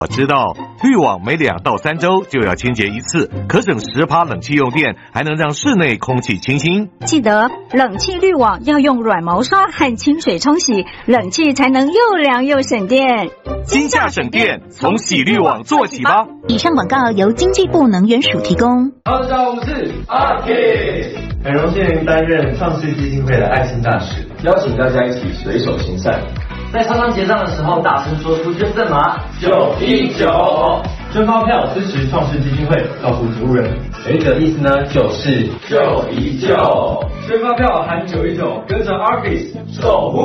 我知道滤网每2到3周就要清洁一次，可省10%冷气用电，还能让室内空气清新。 记得冷气滤网要用软毛刷和清水冲洗，冷气才能又凉又省电。 今夏省电，从洗滤网做起吧。 以上广告由经济部能源署提供。 大家好，我是阿 K， 很荣幸担任创世基金会的爱心大使，邀请大家一起随手行善。 在超商结账的时候，大声说出捐赠码 919，捐发票支持创世基金会，照顾植物人。有一个意思呢，就是919，捐发票含919，跟着 Arcus 守护。